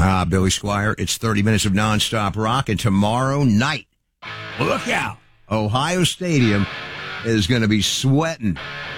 Billy Squire, it's 30 minutes of nonstop rock, and tomorrow night, look out, Ohio Stadium is going to be sweating